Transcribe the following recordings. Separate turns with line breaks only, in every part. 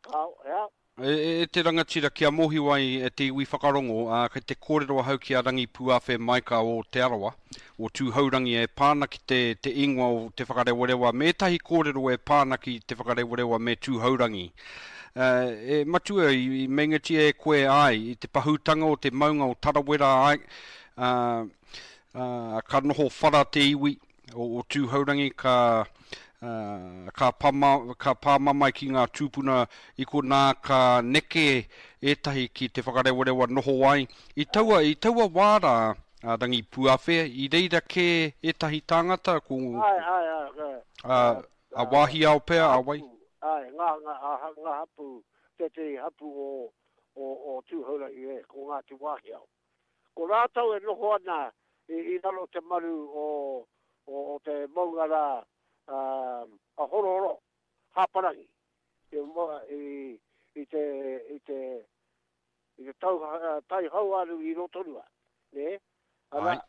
Te rangatira kia mohi wai e te iwi whakarongo, kei te kōrero hau ki a rangi puawhe maika o te arawa, o tūhaurangi e pāna ki te ingoa o te whakarewarewa, me tahi kōrero e pāna ki te whakarewarewa me tūhaurangi. E matua I mengati e koe ai, I te pahutanga o te maunga o tarawera ai, ka noho whara te iwi o tūhaurangi, ka pāmamai ki ngā tūpuna I ko nā ka neke etahi ki te whakarewarewa noho ai. I taua wāra rangi puawhe, I reira ke etahi tāngata ko a wāhi au pēr a wai?
Ai, ngā hapu, te hapu o tūhaurangi ko ngā te wāhi au. Ko rātau e noho ana I nalo te maru o te maungara a hororo, haparangi. I te tai hau aru I rotorua. Ne? Ana,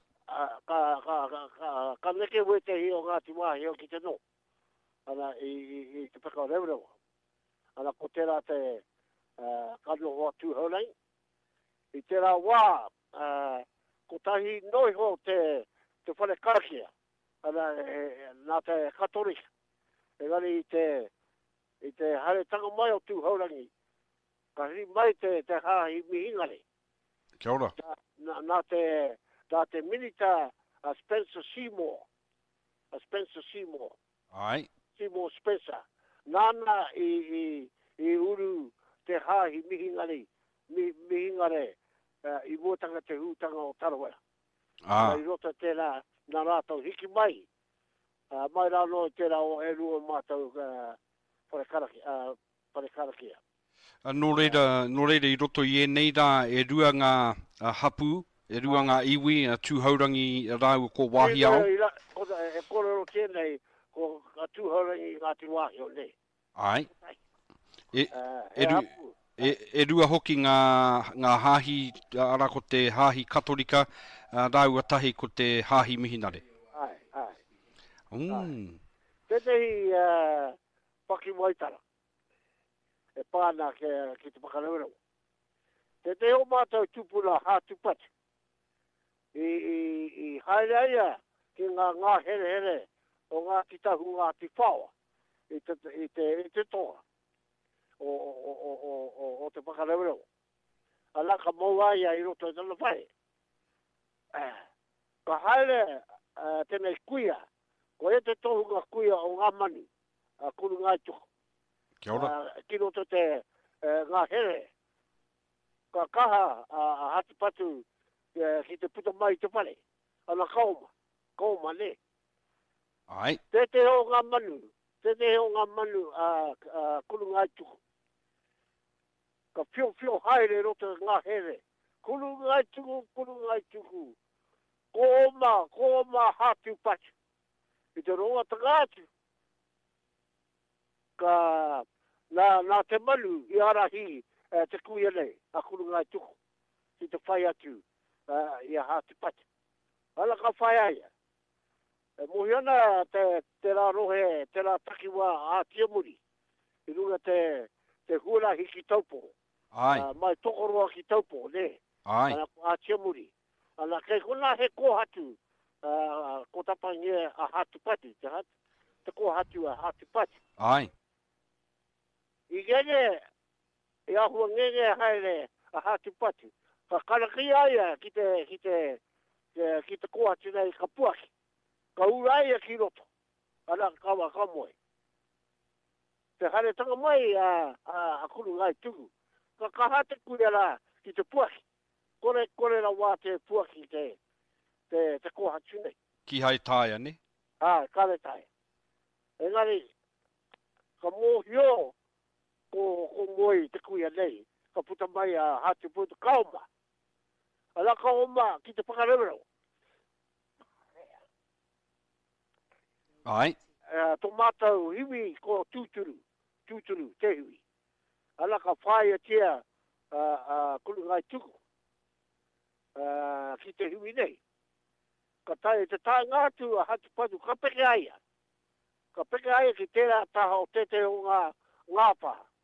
ka neke we te hi o ngāti wāhi o ki te no. Ana, I te pekao reurewa. Ana, ko tērā te kano hoa tūhaurangi. I tērā wā, ko tahi noi ho te whare karakia. Ana, nā te katorika. Engari I te hare tanga mai o tūhaurangi. Ka ri mai te hāhi mihingare.
Kia ora.
Nā te minita Spencer Seymour. Spencer Seymour.
Ai.
Seymour Spencer. Nāna I uru te hāhi mihingare I muatanga te hūtanga o Tarawera. I rota tērā nā rātau hiki mai. Mai rā no tērā o e rua mātau parekarakia.
No reira I roto I nei rā e rua ngā hapu, e rua ngā iwi, tūhaurangi rāu ko wāhi au.
E kōrero tēnei ko tūhaurangi ngā te wāhi au nei.
Ai. E rua hoki ngā hāhi, ara ko te hāhi katorika, rāu atahi ko te hāhi mihinare.
Ai. Tētehi paki waitara. E pāna ki te pakareurewa. Tētehi o mātou tūpuna hātupati. I haereia ki ngā here o ngā titahu ngā tifāua. I te toa. O te pakareurewa. Alaka mauaia I roto tana whai. Ka haere tēnei kuia. Ko e te tohu ngā kuia o ngā manu. Kuru ngā tuku.
Kia ora.
Ki roto te ngā here. Ka kaha hatipatu ki te puta mai te pare. Ana kauma. Kauma ne.
Ai.
Te ho ngā manu. Te ho ngā manu kuru ngā tuku. Ka whio haere roto ngā here. Kuru ngā tuku. Ko ma hatu patu. I te ronga tagatu. Ka nā te manu I arahi te kuia nei. A kuru ngā tuku. I te whai atu I a hatu patu. Ala ka whai aia. Mohi ana te rā rohe, te rā takiwa a tiamuri. I runga te hura hiki taupo.
Ai.
Mai tokoroa ki taupo, ne?
Ai.
Ana a tiamuri. Ana kei kuna he kohatu. Ko tapangi a hatu pati. Te kohatu a hatu pati.
Ai.
I gene, I ahua ngenge haere a hatu pati. Ka karaki aia ki te kohatu nei ka puaki. Ka uraia ki roto. Ana kawa kamoe. Te hare tanga mai a kuru ngai tuku. Ka kahate kuia ki te puaki. Kore la wā te puaki te kohatu nei.
Ki hai tāia, ne?
Kare tai. Engari, ka mōhio ko ngoi te kuia nei. Ka puta mai a hatu puta kauma. Ala kauma ki te pakarewero.
Ai.
Tō mātou hiwi ko tūturu, te hiwi. Ala ka whaia tia kuru ngai tuku. Ki te hiwi nei. Ka tai te tā ngātu a hatu patu, ka peke aia. Ka peke aia ki tērā taha o te o ngāpaha.